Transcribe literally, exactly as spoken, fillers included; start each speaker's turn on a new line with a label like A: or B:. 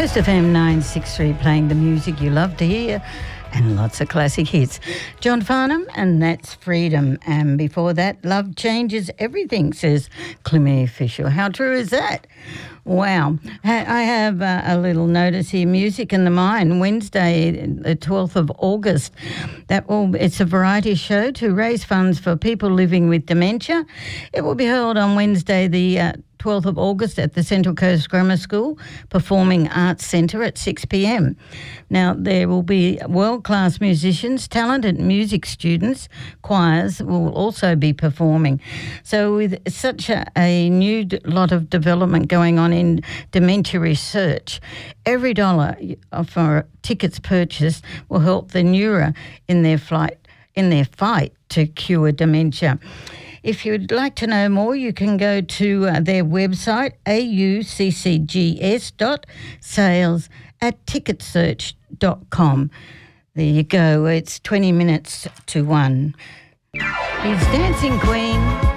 A: Coast F M nine sixty-three, playing the music you love to hear and lots of classic hits. John Farnham, and that's Freedom. And before that, Love Changes Everything, says Clemie Fisher. How true is that? Wow. I have uh, a little notice here, Music in the Mind, Wednesday, the twelfth of August. That will, it's a variety show to raise funds for people living with dementia. It will be held on Wednesday, the uh, twelfth of August at the Central Coast Grammar School Performing Arts Centre at six p m. Now, there will be world-class musicians, talented music students, choirs will also be performing. So with such a, a new lot of development going on in dementia research, every dollar for tickets purchased will help the Neura in their flight, in their fight to cure dementia. If you'd like to know more, you can go to uh, their website, a u c c g s dot sales at ticket search dot com. There you go. It's twenty minutes to one. He's Dancing Queen.